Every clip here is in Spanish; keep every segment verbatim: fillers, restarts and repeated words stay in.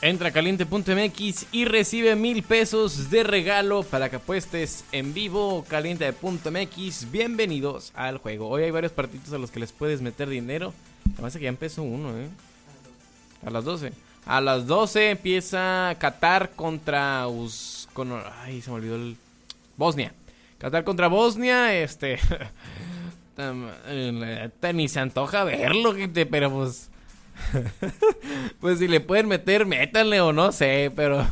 Entra a caliente punto m x y recibe mil pesos de regalo para que apuestes en vivo. caliente punto m x, bienvenidos al juego. Hoy hay varios partidos a los que les puedes meter dinero. Además que ya empezó uno, ¿eh? A las doce. A las doce empieza Qatar contra Us... Con... Ay, se me olvidó el... Bosnia. Qatar contra Bosnia, este... Ni se antoja verlo, gente, pero pues... Pues si le pueden meter, métanle o no sé, pero...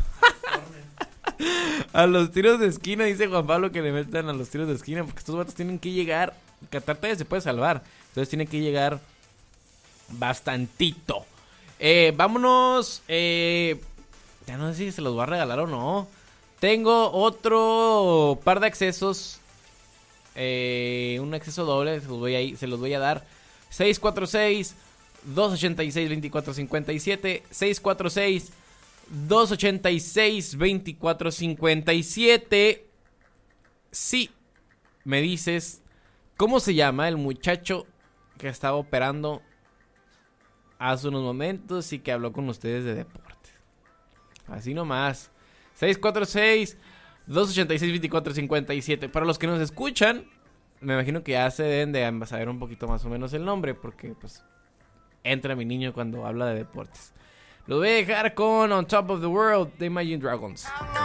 A los tiros de esquina, dice Juan Pablo que le metan a los tiros de esquina, porque estos vatos tienen que llegar... Qatar todavía se puede salvar, entonces tienen que llegar bastantito. Eh, vámonos, eh... Ya no sé si se los voy a regalar o no. Tengo otro par de accesos. Eh, un acceso doble, se los voy a, se los voy a dar. seis cuatro seis, dos ocho seis, dos cuatro cinco siete. seis cuatro seis, dos ocho seis, dos cuatro cinco siete. Sí, me dices cómo se llama el muchacho que estaba operando hace unos momentos y que habló con ustedes de deportes. Así nomás. seis cuatro seis, dos ocho seis, dos cuatro cinco siete. Para los que nos escuchan, me imagino que ya se deben de saber un poquito más o menos el nombre, porque pues entra mi niño cuando habla de deportes. Lo voy a dejar con On Top of the World de Imagine Dragons.